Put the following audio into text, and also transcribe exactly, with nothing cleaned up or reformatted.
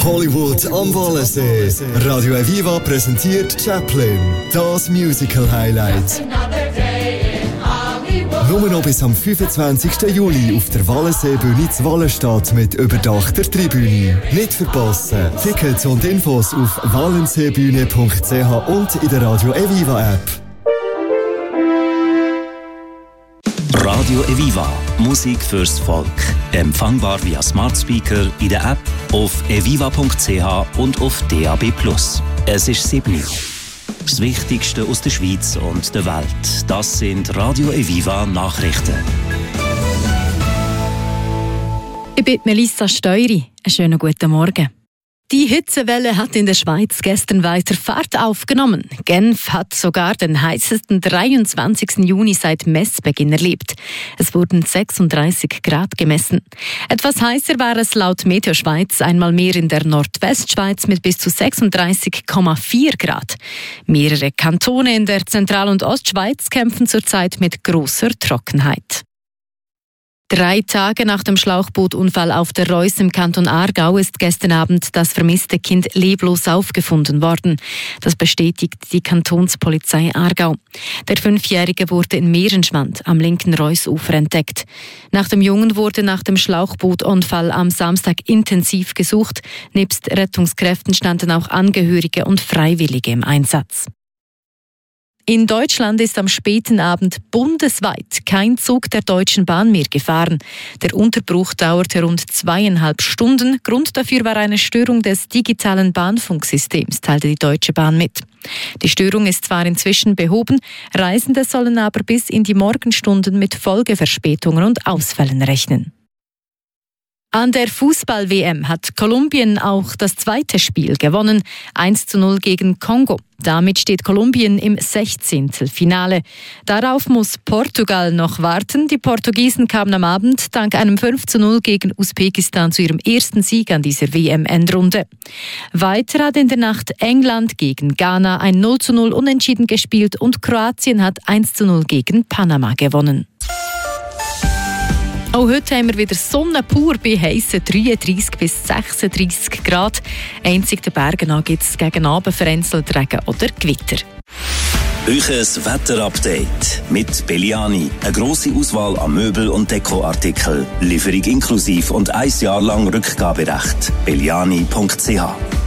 Hollywood am Wallensee. Radio Aviva präsentiert Chaplin, das Musical-Highlight. Nur noch bis am fünfundzwanzigsten Juli auf der Wallenseebühne zu Wallenstadt mit überdachter Tribüne. Nicht verpassen. Tickets und Infos auf wallenseebühne punkt c h und in der Radio Aviva App. Radio Aviva, Musik fürs Volk. Empfangbar via Smart Speaker, in der App, auf eviva punkt c h und auf D A B plus. Es ist sieben Uhr. Das Wichtigste aus der Schweiz und der Welt, das sind Radio Aviva Nachrichten. Ich bin Melissa Steury. Einen schönen guten Morgen. Die Hitzewelle hat in der Schweiz gestern weiter Fahrt aufgenommen. Genf hat sogar den heißesten dreiundzwanzigsten Juni seit Messbeginn erlebt. Es wurden sechsunddreißig Grad gemessen. Etwas heißer war es laut Meteoschweiz einmal mehr in der Nordwestschweiz mit bis zu sechsunddreißig Komma vier Grad. Mehrere Kantone in der Zentral- und Ostschweiz kämpfen zurzeit mit grosser Trockenheit. Drei Tage nach dem Schlauchbootunfall auf der Reuss im Kanton Aargau ist gestern Abend das vermisste Kind leblos aufgefunden worden. Das bestätigt die Kantonspolizei Aargau. Der Fünfjährige wurde in Mehrenschwand am linken Reussufer entdeckt. Nach dem Jungen wurde nach dem Schlauchbootunfall am Samstag intensiv gesucht. Nebst Rettungskräften standen auch Angehörige und Freiwillige im Einsatz. In Deutschland ist am späten Abend bundesweit kein Zug der Deutschen Bahn mehr gefahren. Der Unterbruch dauerte rund zweieinhalb Stunden. Grund dafür war eine Störung des digitalen Bahnfunksystems, teilte die Deutsche Bahn mit. Die Störung ist zwar inzwischen behoben, Reisende sollen aber bis in die Morgenstunden mit Folgeverspätungen und Ausfällen rechnen. An der Fußball-W M hat Kolumbien auch das zweite Spiel gewonnen, eins zu null gegen Kongo. Damit steht Kolumbien im Sechzehntelfinale. Darauf muss Portugal noch warten. Die Portugiesen kamen am Abend dank einem fünf zu null gegen Usbekistan zu ihrem ersten Sieg an dieser W M-Endrunde. Weiter hat in der Nacht England gegen Ghana ein null zu null unentschieden gespielt und Kroatien hat eins zu null gegen Panama gewonnen. Auch heute haben wir wieder Sonne pur bei heissen dreiunddreißig bis sechsunddreißig Grad. Einzig den Bergen gibt es gegen Abend vereinzelt Regen oder Gewitter. Euches Wetterupdate mit Belliani. Eine grosse Auswahl an Möbel- und Dekoartikeln. Lieferung inklusiv und ein Jahr lang Rückgaberecht. belliani punkt c h